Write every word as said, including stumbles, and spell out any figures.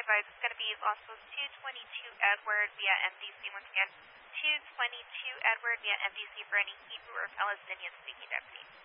advised it's going to be Lost Post two twenty-two Edward via M D C. Once again, two twenty-two Edward via M D C for any Hebrew or Palestinian speaking deputy.